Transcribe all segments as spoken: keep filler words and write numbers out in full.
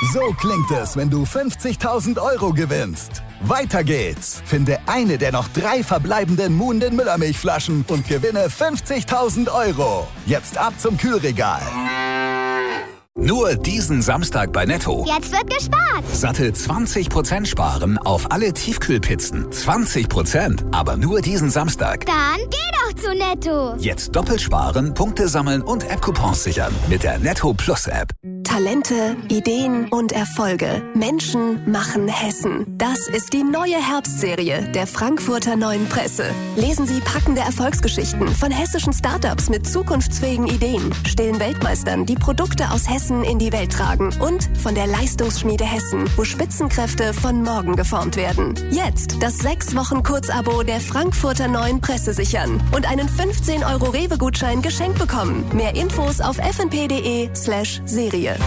So klingt es, wenn du fünfzigtausend Euro gewinnst. Weiter geht's. Finde eine der noch drei verbleibenden Muhnden Müllermilchflaschen und gewinne fünfzigtausend Euro. Jetzt ab zum Kühlregal. Nur diesen Samstag bei Netto. Jetzt wird gespart. Satte zwanzig Prozent sparen auf alle Tiefkühlpizzen. zwanzig Prozent, aber nur diesen Samstag. Dann geh doch zu Netto. Jetzt doppelt sparen, Punkte sammeln und App-Coupons sichern mit der Netto Plus App. Talente, Ideen und Erfolge. Menschen machen Hessen. Das ist die neue Herbstserie der Frankfurter Neuen Presse. Lesen Sie packende Erfolgsgeschichten von hessischen Startups mit zukunftsfähigen Ideen, stillen Weltmeistern, die Produkte aus Hessen in die Welt tragen und von der Leistungsschmiede Hessen, wo Spitzenkräfte von morgen geformt werden. Jetzt das sechs Wochen Kurzabo der Frankfurter Neuen Presse sichern und einen fünfzehn Euro Rewe-Gutschein geschenkt bekommen. Mehr Infos auf f n p punkt d e slash Serie.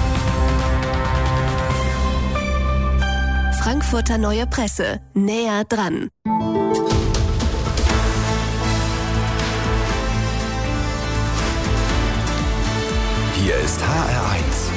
Frankfurter Neue Presse. Näher dran. Hier ist H R eins.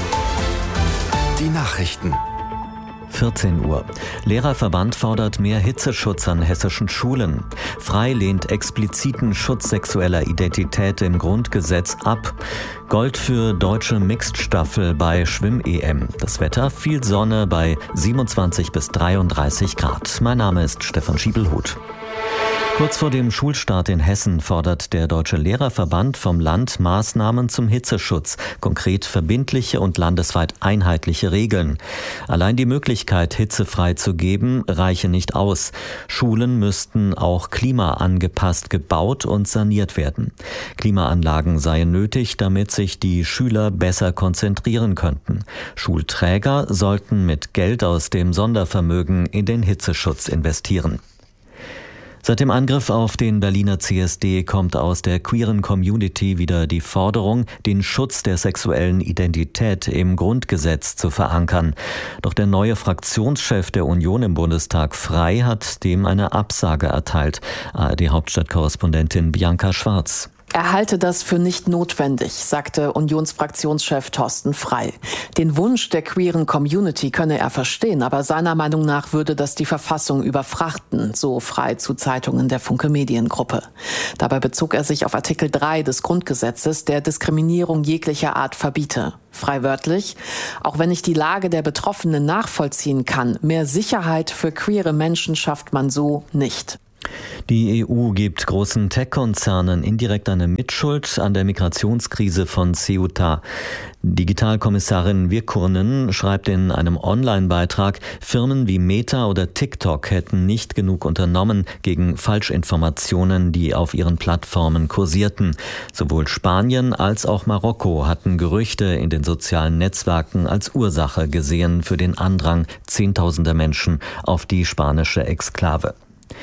Die Nachrichten. vierzehn Uhr. Lehrerverband fordert mehr Hitzeschutz an hessischen Schulen. Frei lehnt expliziten Schutz sexueller Identität im Grundgesetz ab. Gold für deutsche Mixed-Staffel bei Schwimm-E M. Das Wetter, viel Sonne bei siebenundzwanzig bis dreiunddreißig Grad. Mein Name ist Stefan Schiebelhut. Kurz vor dem Schulstart in Hessen fordert der Deutsche Lehrerverband vom Land Maßnahmen zum Hitzeschutz, konkret verbindliche und landesweit einheitliche Regeln. Allein die Möglichkeit, hitzefrei zu geben, reiche nicht aus. Schulen müssten auch klimaangepasst gebaut und saniert werden. Klimaanlagen seien nötig, damit sich die Schüler besser konzentrieren könnten. Schulträger sollten mit Geld aus dem Sondervermögen in den Hitzeschutz investieren. Seit dem Angriff auf den Berliner C S D kommt aus der queeren Community wieder die Forderung, den Schutz der sexuellen Identität im Grundgesetz zu verankern. Doch der neue Fraktionschef der Union im Bundestag, Frei, hat dem eine Absage erteilt. A R D-Hauptstadtkorrespondentin Bianca Schwarz. Er halte das für nicht notwendig, sagte Unionsfraktionschef Thorsten Frei. Den Wunsch der queeren Community könne er verstehen, aber seiner Meinung nach würde das die Verfassung überfrachten, so Frei zu Zeitungen der Funke Mediengruppe. Dabei bezog er sich auf Artikel drei des Grundgesetzes, der Diskriminierung jeglicher Art verbiete. Frei wörtlich: Auch wenn ich die Lage der Betroffenen nachvollziehen kann, mehr Sicherheit für queere Menschen schafft man so nicht. Die E U gibt großen Tech-Konzernen indirekt eine Mitschuld an der Migrationskrise von Ceuta. Digitalkommissarin Virkkunen schreibt in einem Online-Beitrag, Firmen wie Meta oder TikTok hätten nicht genug unternommen gegen Falschinformationen, die auf ihren Plattformen kursierten. Sowohl Spanien als auch Marokko hatten Gerüchte in den sozialen Netzwerken als Ursache gesehen für den Andrang zehntausender Menschen auf die spanische Exklave.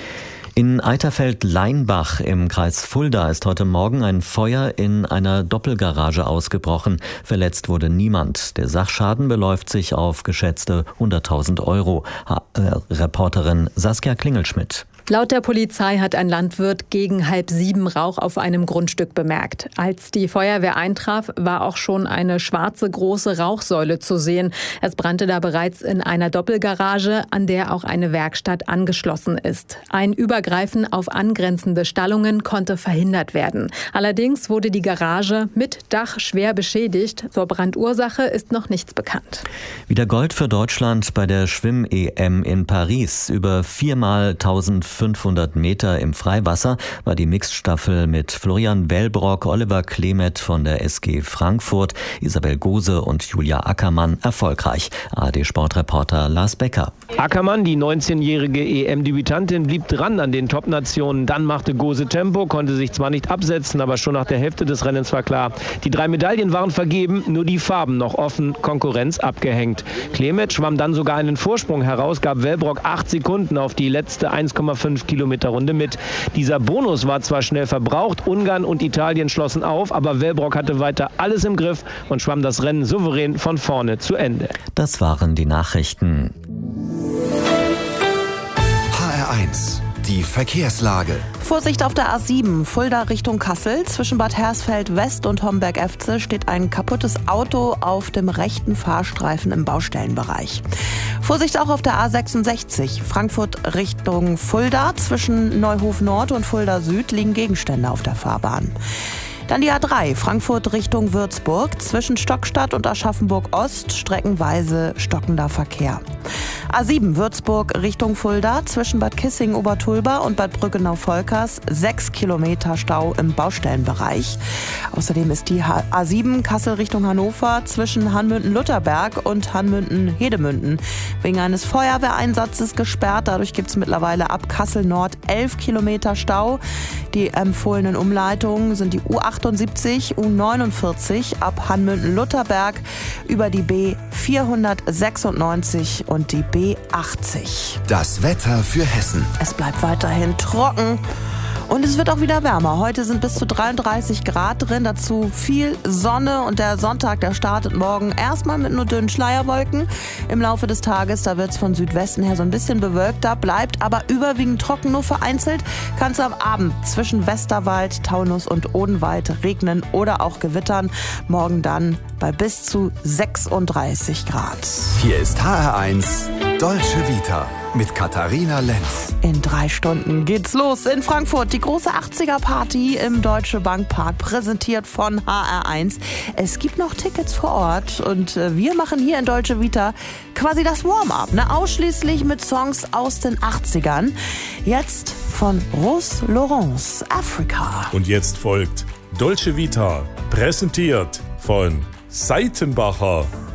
In Eiterfeld-Leinbach im Kreis Fulda ist heute Morgen ein Feuer in einer Doppelgarage ausgebrochen. Verletzt wurde niemand. Der Sachschaden beläuft sich auf geschätzte hunderttausend Euro. Ha- äh, Reporterin Saskia Klingelschmidt. Laut der Polizei hat ein Landwirt gegen halb sieben Rauch auf einem Grundstück bemerkt. Als die Feuerwehr eintraf, war auch schon eine schwarze große Rauchsäule zu sehen. Es brannte da bereits in einer Doppelgarage, an der auch eine Werkstatt angeschlossen ist. Ein Übergreifen auf angrenzende Stallungen konnte verhindert werden. Allerdings wurde die Garage mit Dach schwer beschädigt. Zur Brandursache ist noch nichts bekannt. Wieder Gold für Deutschland bei der Schwimm-E M in Paris. Über viermal eintausendfünfhundert Meter im Freiwasser war die Mixed-Staffel mit Florian Wellbrock, Oliver Klemet von der S G Frankfurt, Isabel Gose und Julia Ackermann erfolgreich. A R D-Sportreporter Lars Becker. Ackermann, die neunzehnjährige E M-Debütantin, blieb dran an den Top-Nationen. Dann machte Gose Tempo, konnte sich zwar nicht absetzen, aber schon nach der Hälfte des Rennens war klar, die drei Medaillen waren vergeben, nur die Farben noch offen, Konkurrenz abgehängt. Klemet schwamm dann sogar einen Vorsprung heraus, gab Wellbrock acht Sekunden auf die letzte eins Komma fünf Kilometer Runde mit. Dieser Bonus war zwar schnell verbraucht, Ungarn und Italien schlossen auf, aber Wellbrock hatte weiter alles im Griff und schwamm das Rennen souverän von vorne zu Ende. Das waren die Nachrichten. H R eins. Die Verkehrslage. Vorsicht auf der A sieben, Fulda Richtung Kassel. Zwischen Bad Hersfeld West und Homberg-Efze steht ein kaputtes Auto auf dem rechten Fahrstreifen im Baustellenbereich. Vorsicht auch auf der A sechsundsechzig, Frankfurt Richtung Fulda. Zwischen Neuhof Nord und Fulda Süd liegen Gegenstände auf der Fahrbahn. Dann die A drei, Frankfurt Richtung Würzburg. Zwischen Stockstadt und Aschaffenburg Ost streckenweise stockender Verkehr. A sieben, Würzburg Richtung Fulda. Zwischen Bad Kissingen-Obertulba und Bad Brückenau-Volkers sechs Kilometer Stau im Baustellenbereich. Außerdem ist die A sieben Kassel Richtung Hannover zwischen Hanmünden-Lutherberg und Hanmünden-Hedemünden wegen eines Feuerwehreinsatzes gesperrt. Dadurch gibt es mittlerweile ab Kassel Nord elf Kilometer Stau. Die empfohlenen Umleitungen sind die U achtundsiebzig, U neunundvierzig ab Hanmünden-Lutherberg über die B vierhundertsechsundneunzig und die B achtzig. Das Wetter für Hessen. Es bleibt weiterhin trocken. Und es wird auch wieder wärmer. Heute sind bis zu dreiunddreißig Grad drin, dazu viel Sonne und der Sonntag, der startet morgen erstmal mit nur dünnen Schleierwolken. Im Laufe des Tages, da wird es von Südwesten her so ein bisschen bewölkter, bleibt aber überwiegend trocken, nur vereinzelt kann es am Abend zwischen Westerwald, Taunus und Odenwald regnen oder auch gewittern. Morgen dann bei bis zu sechsunddreißig Grad. Hier ist H R eins Dolce Vita mit Katharina Lenz. In drei Stunden geht's los in Frankfurt. Die große achtziger-Party im Deutsche Bank Park, präsentiert von H R eins. Es gibt noch Tickets vor Ort und wir machen hier in Dolce Vita quasi das Warm-up, ne? Ausschließlich mit Songs aus den achtzigern. Jetzt von Rose Laurence, Africa. Und jetzt folgt Dolce Vita, präsentiert von Seitenbacher.